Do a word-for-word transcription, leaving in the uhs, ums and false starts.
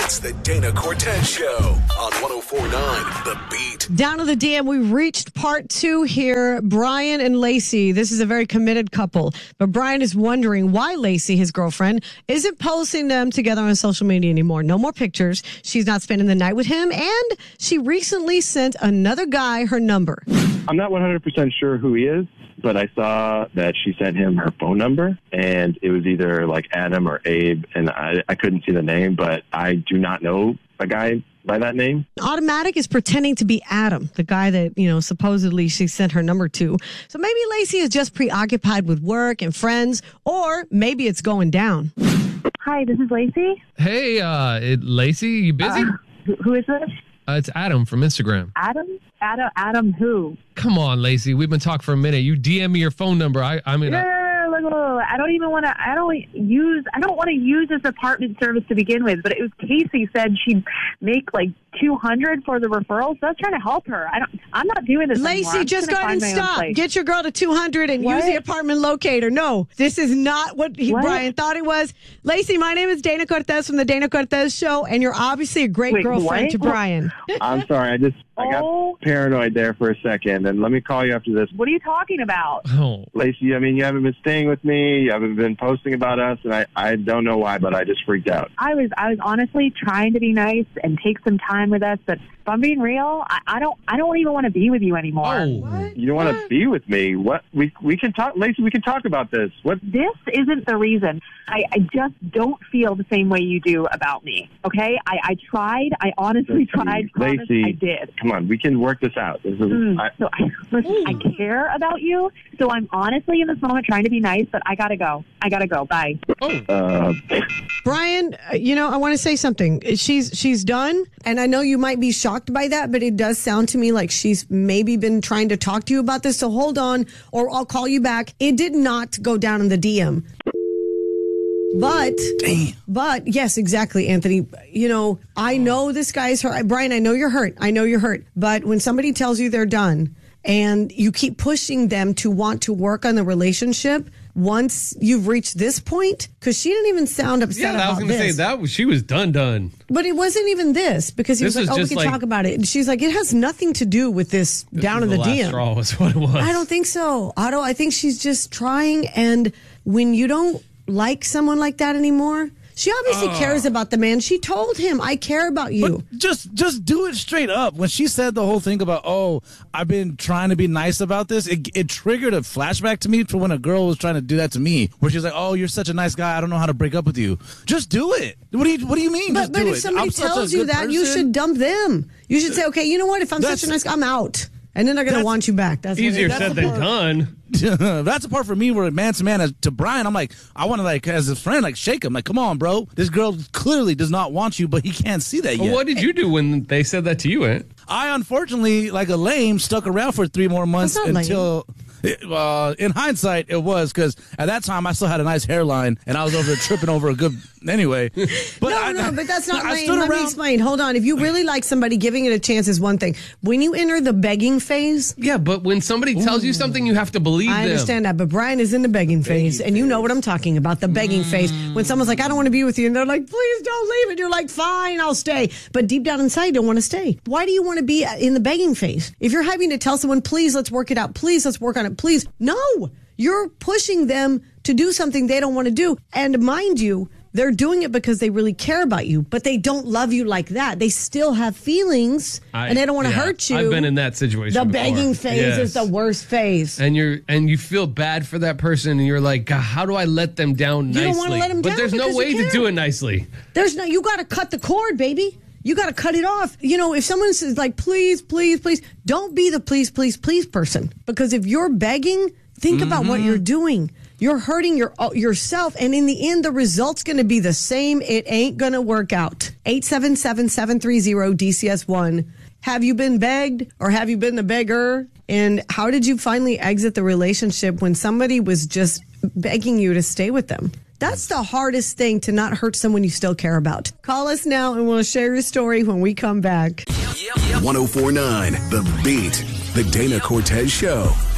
It's the Dana Cortez Show on one oh four point nine The Beat. Down to the D M, we reached part two here. Brian and Lacey, this is a very committed couple. But Brian is wondering why Lacey, his girlfriend, isn't posting them together on social media anymore. No more pictures. She's not spending the night with him. And she recently sent another guy her number. I'm not one hundred percent sure who he is, but I saw that she sent him her phone number, and it was either like Adam or Abe, and I, I couldn't see the name, but I do not know a guy by that name. Automatic is pretending to be Adam, the guy that, you know, supposedly she sent her number to. So maybe Lacey is just preoccupied with work and friends, or maybe it's going down. Hi, this is Lacey. Hey, uh, it, Lacey, you busy? Uh, who, who is this? Uh, it's Adam from Instagram. Adam? Adam? Adam who? Come on, Lacey. We've been talking for a minute. You D M me your phone number. I, I mean, no, I, no, no, no, no, no. I don't even want to. I don't use. I don't want to use this apartment service to begin with. But it was Casey said she'd make like two hundred for the referral. So I was trying to help her. I don't. I'm not doing this anymore. Lacey, I'm just go ahead and stop. Get your girl to two hundred and what? use the apartment locator. No, this is not what, he, what? Brian thought it was. Lacey, my name is Dana Cortez from the Dana Cortez Show, and you're obviously a great Wait, girlfriend what? to Brian. I'm sorry, I just I got Oh. paranoid there for a second, and let me call you after this. What are you talking about? oh, Lacey, I mean, you haven't been staying with me, you haven't been posting about us, and I, I don't know why, but I just freaked out. I was. I was honestly trying to be nice and take some time with us, but if I'm being real, I, I don't. I don't even want to be with you anymore. oh. You don't want to be with me? What? We we can talk, Lacey. We can talk about this. What? This isn't the reason. I, I just don't feel the same way you do about me. Okay? I, I tried. I honestly Lacey, tried. Promise Lacey, I did. Come on, we can work this out. This is, Mm, I, so I, listen, I care about you. So I'm honestly in this moment trying to be nice, but I gotta go. I gotta go. Bye. uh, Brian, uh, you know, I want to say something. She's she's done, and I know you might be shocked by that, but it does sound to me like she's maybe been trying to talk to you about this. So hold on, or I'll call you back. It did not go down in the D M. But, Damn. but yes, exactly, Anthony. You know, I know this guy's hurt. Brian, I know you're hurt. I know you're hurt. But when somebody tells you they're done and you keep pushing them to want to work on the relationship, once you've reached this point, because she didn't even sound upset Yeah, about I was going to say this. that was, she was done, done. But it wasn't even this, because he This was like, was oh, we just can like- talk about it. And she's like, it has nothing to do with this, This down in was the, last D M. straw was what it was. I don't think so, Otto. I think she's just trying. And when you don't like someone like that anymore, she obviously Uh. cares about the man. She told him, I care about you. But just just do it straight up. When she said the whole thing about, oh, I've been trying to be nice about this, it, it triggered a flashback to me for when a girl was trying to do that to me, where she's like, oh, you're such a nice guy, I don't know how to break up with you. Just do it. What do you What do you mean? But, just but do if it. somebody I'm such a tells you good that, you person. should dump them. You should say, okay, you know what? If I'm such a That's- nice guy, I'm out. And then they're going to That's want you back. That's what Easier it- said than done. That's the part for me where man to man, as- to Brian, I'm like, I want to like, as a friend, like shake him. Like, come on, bro. This girl clearly does not want you, but he can't see that Well, yet. what did you do when they said that to you, Ant? I unfortunately, like a lame, stuck around for three more months That's not until. Uh, in hindsight, it was because at that time I still had a nice hairline and I was over there tripping over a good. Anyway, but no, I, no, but that's not I lame. stood Let me around- explain. Hold on. If you really like somebody, giving it a chance is one thing. When you enter the begging phase, Yeah, but when somebody tells you something, you have to believe I them. understand that, but Brian is in the begging phase, and you know what I'm talking about, the begging phase. When someone's like, I don't want to be with you, and they're like, please don't leave, and you're like, fine, I'll stay. But deep down inside, you don't want to stay. Why do you want to be in the begging phase? If you're having to tell someone, please, let's work it out, please, let's work on it, please. No, you're pushing them to do something they don't want to do. And mind you, they're doing it because they really care about you, but they don't love you like that. They still have feelings, I- and they don't want to yeah, hurt you. I've been in that situation The before. begging phase Yes. is the worst phase. And you're and you feel bad for that person, and you're like, God, how do I let them down You nicely? don't wanna let them but down there's no because way you to care. do it nicely. There's no, you got to cut the cord, baby. You got to cut it off. You know, if someone says like, please, please, please, don't be the please, please, please person. Because if you're begging, think Mm-hmm. about what you're doing. You're hurting your yourself. And in the end, the result's going to be the same. It ain't going to work out. eight seven seven, seven three zero, D C S one. Have you been begged or have you been the beggar? And how did you finally exit the relationship when somebody was just begging you to stay with them? That's the hardest thing, to not hurt someone you still care about. Call us now and we'll share your story when we come back. one oh four point nine The Beat. The Dana Cortez Show.